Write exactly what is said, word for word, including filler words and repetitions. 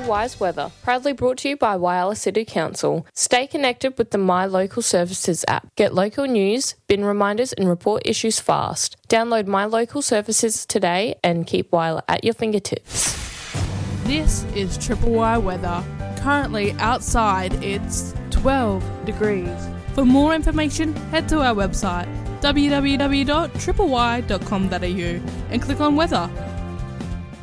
Wise Weather, proudly brought to you by Whyalla City Council. Stay connected with the My Local Services app. Get local news, bin reminders and report issues fast. Download My Local Services today and keep Whyalla at your fingertips. This is Triple Y Weather. Currently outside it's twelve degrees. For more information, head to our website w w w dot triple y dot com dot a u and click on weather.